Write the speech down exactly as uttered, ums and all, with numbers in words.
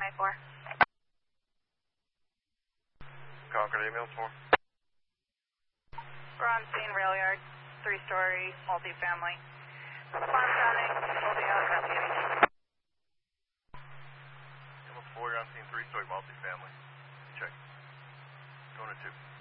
eight four. Concord ambulance four. We're on scene, rail yard, three-story, multifamily. Farm County, holding out investigating. Ambulance four, you're on scene, three-story multifamily. Check. Going to two.